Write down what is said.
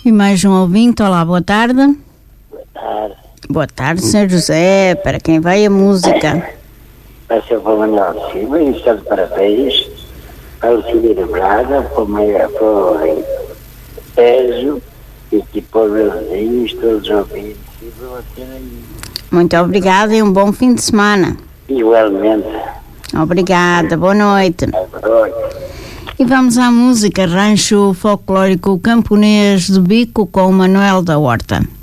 E mais um ouvinte. Olá, boa tarde. Boa tarde. Boa tarde, Sr. José. Para quem vai a música? Vai ser para o Manuel Silva e está de parabéns para o Silveira Braga, para o Tejo e para os meus vizinhos, todos os ouvintes. E para você aí. Muito obrigada e um bom fim de semana. Igualmente. Obrigada, boa noite. E vamos à música. Rancho Folclórico Camponês de Bico com o Manuel da Horta.